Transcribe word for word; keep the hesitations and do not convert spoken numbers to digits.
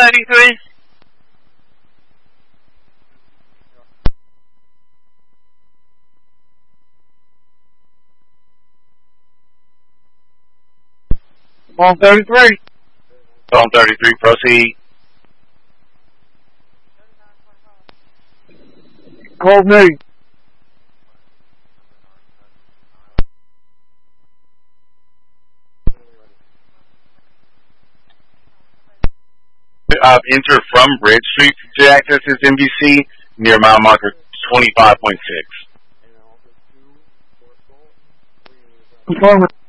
thirty-three. One thirty-three. One thirty-three, proceed. Call me. Uh, enter from Red Street to access this N B C near mile marker twenty-five point six. Confirm it.